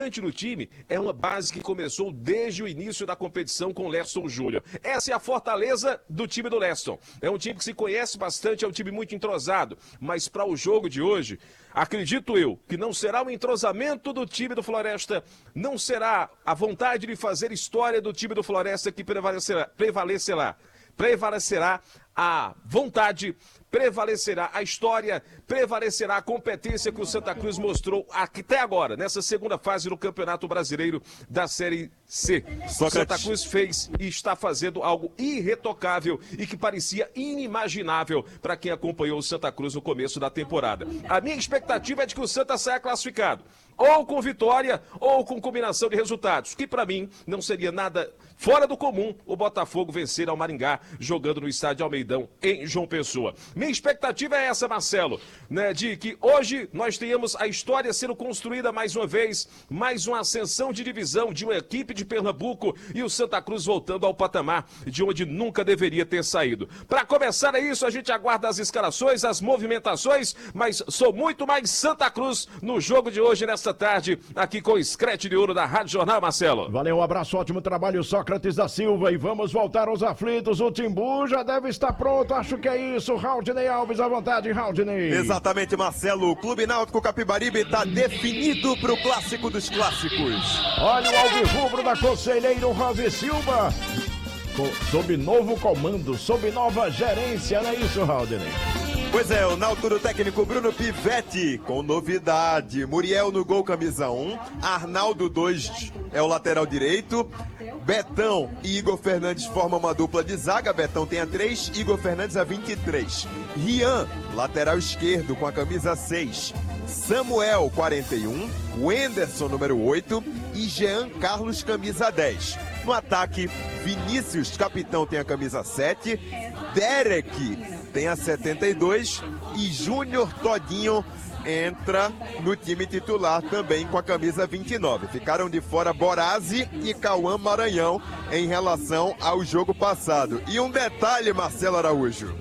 no time é uma base que começou desde o início da competição com o Leston Júnior. Essa é a fortaleza do time do Leston. É um time que se conhece bastante, é um time muito entrosado. Mas para o jogo de hoje, acredito eu que não será o entrosamento do time do Floresta, não será a vontade de fazer história do time do Floresta que prevalecerá a vontade, prevalecerá a história, prevalecerá a competência que o Santa Cruz mostrou até agora, nessa segunda fase do Campeonato Brasileiro da Série C. Santa Cruz fez e está fazendo algo irretocável e que parecia inimaginável para quem acompanhou o Santa Cruz no começo da temporada. A minha expectativa é de que o Santa saia classificado, ou com vitória, ou com combinação de resultados, que para mim não seria nada fora do comum o Botafogo vencer ao Maringá, jogando no estádio Almeidão, em João Pessoa. Minha expectativa é essa, Marcelo, né, de que hoje nós tenhamos a história sendo construída mais uma vez, mais uma ascensão de divisão de uma equipe de Pernambuco e o Santa Cruz voltando ao patamar de onde nunca deveria ter saído. Para começar isso, a gente aguarda as escalações, as movimentações, mas sou muito mais Santa Cruz no jogo de hoje, nesta tarde, aqui com o Scratch de Ouro da Rádio Jornal, Marcelo. Valeu, um abraço, ótimo trabalho, Sócrates da Silva, e vamos voltar aos aflitos. O Timbu já deve estar pronto, acho que é isso. Raudney Alves, à vontade, Raudney. Exatamente, Marcelo. O Clube Náutico Capibaribe está definido para o clássico dos clássicos. Olha o alvirrubro da Conselheiro Rosi Silva, sob novo comando, sob nova gerência, não é isso, Raudney? Pois é, o Náutico do técnico Bruno Pivetti, com novidade. Muriel no gol, camisa 1. Arnaldo 2 é o lateral direito. Betão e Igor Fernandes formam uma dupla de zaga. Betão tem a 3, Igor Fernandes a 23. Rian, lateral esquerdo, com a camisa 6. Samuel, 41. Wenderson, número 8. E Jean Carlos, camisa 10. No ataque, Vinícius, capitão, tem a camisa 7. Derek tem a 72 e Júnior Todinho entra no time titular também com a camisa 29. Ficaram de fora Borazzi e Cauã Maranhão em relação ao jogo passado. E um detalhe, Marcelo Araújo.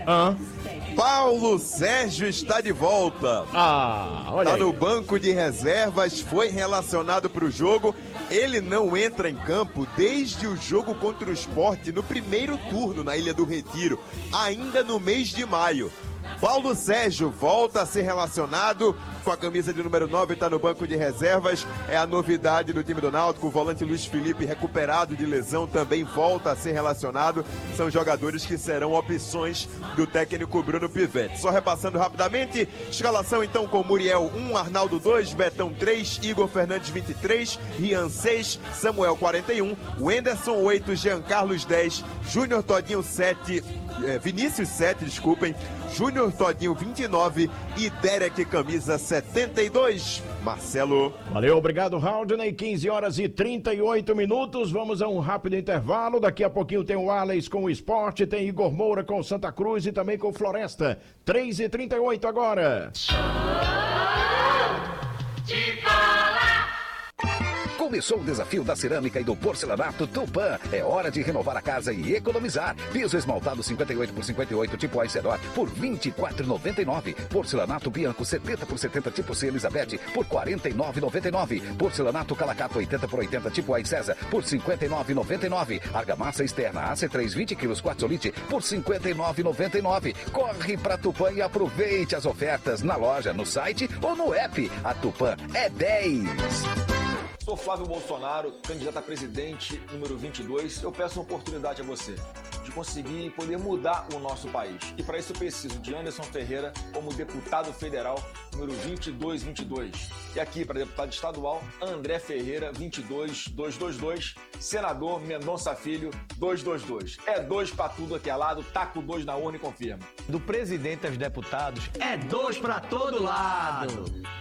Paulo Sérgio está de volta. Olha está aí. no banco de reservas, foi relacionado para o jogo. Ele não entra em campo desde o jogo contra o Sport no primeiro turno na Ilha do Retiro, ainda no mês de maio. Paulo Sérgio volta a ser relacionado com a camisa de número 9, está no banco de reservas, é a novidade do time do Náutico. O volante Luiz Felipe, recuperado de lesão, também volta a ser relacionado. São jogadores que serão opções do técnico Bruno Pivetti. Só repassando rapidamente, escalação então com Muriel 1, Arnaldo 2, Betão 3, Igor Fernandes 23, Rian 6, Samuel 41, Wenderson 8, Jean Carlos 10, Júnior Todinho 7, Vinícius 7, desculpem, Júnior Todinho 29 e Derek camisa 72. Marcelo. Valeu, obrigado, Raudney. 15 horas e 38 minutos. Vamos a um rápido intervalo. Daqui a pouquinho tem o Alex com o Esporte, tem Igor Moura com o Santa Cruz e também com o Floresta. 3h38 agora. Começou o desafio da cerâmica e do porcelanato Tupã. É hora de renovar a casa e economizar. Piso esmaltado 58 por 58 tipo Aicedor por R$ 24,99. Porcelanato Bianco 70 por 70 tipo C Elizabeth por R$ 49,99. Porcelanato Calacato 80 por 80 tipo Ai César por R$ 59,99. Argamassa externa AC3 20 kg Quartzolite por R$ 59,99. Corre pra Tupã e aproveite as ofertas na loja, no site ou no app. A Tupã é 10. Sou Flávio Bolsonaro, candidato a presidente número 22. Eu peço uma oportunidade a você de conseguir poder mudar o nosso país. E para isso eu preciso de Anderson Ferreira como deputado federal número 2222. E aqui para deputado estadual, André Ferreira 22222. Senador Mendonça Filho 222. É 2 para tudo aqui é lado, taco 2 na urna e confirma. Do presidente aos deputados, é 2 para todo lado.